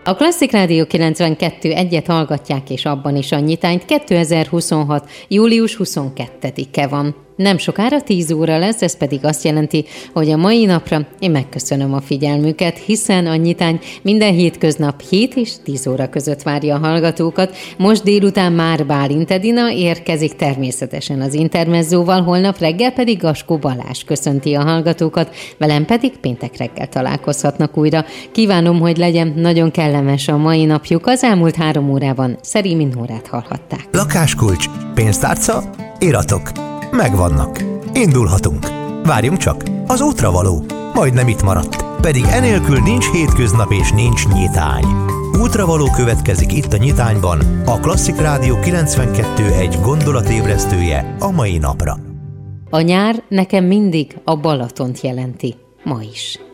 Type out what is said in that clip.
A Klasszik Rádió 92.1-et hallgatják, és abban is a nyitányt 2026. július 22-e van. Nem sokára 10 óra lesz, ez pedig azt jelenti, hogy a mai napra én megköszönöm a figyelmüket, hiszen a nyitány minden hétköznap 7 és 10 óra között várja a hallgatókat. Most délután már Bálint Edina érkezik természetesen az Intermezzóval, holnap reggel pedig Gaskó Balázs köszönti a hallgatókat, velem pedig péntek reggel találkozhatnak újra. Kívánom, hogy legyen nagyon kellemes a mai napjuk. Az elmúlt 3 órában Szerémi Nórát hallhatták. Lakáskulcs, pénztárca, iratok. Megvannak. Indulhatunk. Várjunk csak, az útra való. Majdnem itt maradt. Pedig enélkül nincs hétköznap és nincs nyitány. Útravaló következik itt a nyitányban, a Klasszik Rádió 92.1 gondolatébresztője a mai napra. A nyár nekem mindig a Balatont jelenti. Ma is.